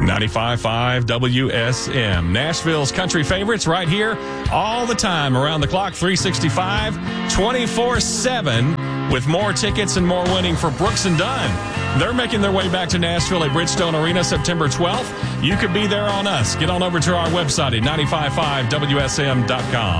95.5 WSM. Nashville's country favorites right here all the time, around the clock, 365, 24/7, with more tickets and more winning for Brooks and Dunn. They're making their way back to Nashville at Bridgestone Arena September 12th. You could be there on us. Get on over to our website at 955WSM.com.